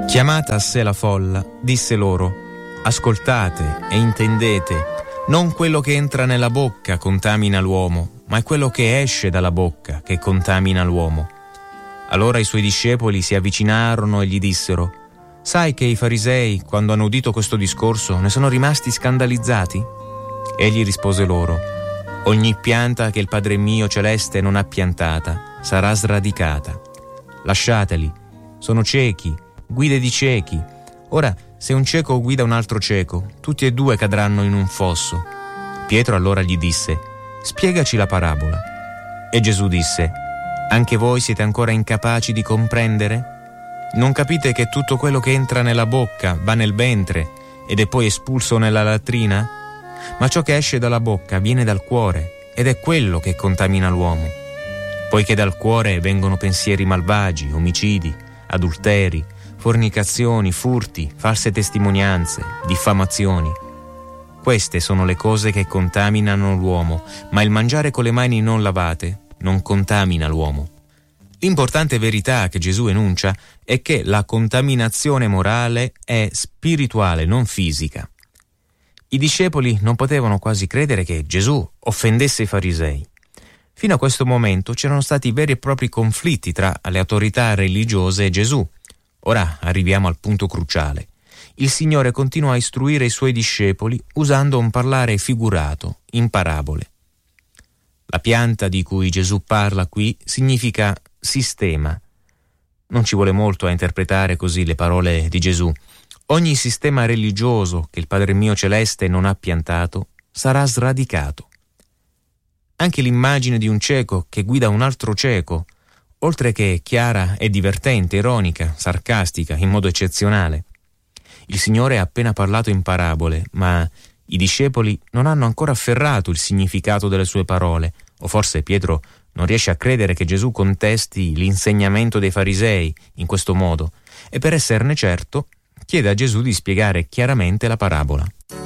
Chiamata a sé la folla, disse loro: ascoltate e intendete, non quello che entra nella bocca contamina l'uomo, ma è quello che esce dalla bocca che contamina l'uomo. Allora i suoi discepoli si avvicinarono e gli dissero: sai che i farisei, quando hanno udito questo discorso, ne sono rimasti scandalizzati? Egli rispose loro: ogni pianta che il Padre mio celeste non ha piantata sarà sradicata. Lasciateli, sono ciechi, guide di ciechi. Ora, se un cieco guida un altro cieco, tutti e due cadranno in un fosso. Pietro allora gli disse: spiegaci la parabola. E Gesù disse: anche voi siete ancora incapaci di comprendere? Non capite che tutto quello che entra nella bocca va nel ventre ed è poi espulso nella latrina? Ma ciò che esce dalla bocca viene dal cuore ed è quello che contamina l'uomo. Poiché dal cuore vengono pensieri malvagi, omicidi, adulteri, fornicazioni, furti, false testimonianze, diffamazioni. Queste sono le cose che contaminano l'uomo, ma il mangiare con le mani non lavate non contamina l'uomo. L'importante verità che Gesù enuncia è che la contaminazione morale è spirituale, non fisica. I discepoli non potevano quasi credere che Gesù offendesse i farisei. Fino a questo momento c'erano stati veri e propri conflitti tra le autorità religiose e Gesù. Ora arriviamo al punto cruciale. Il Signore continua a istruire i suoi discepoli usando un parlare figurato, in parabole. La pianta di cui Gesù parla qui significa sistema. Non ci vuole molto a interpretare così le parole di Gesù. Ogni sistema religioso che il Padre mio celeste non ha piantato sarà sradicato. Anche l'immagine di un cieco che guida un altro cieco, oltre che chiara e divertente, ironica, sarcastica, in modo eccezionale. Il Signore ha appena parlato in parabole, ma i discepoli non hanno ancora afferrato il significato delle sue parole, o forse Pietro non riesce a credere che Gesù contesti l'insegnamento dei farisei in questo modo, e per esserne certo chiede a Gesù di spiegare chiaramente la parabola.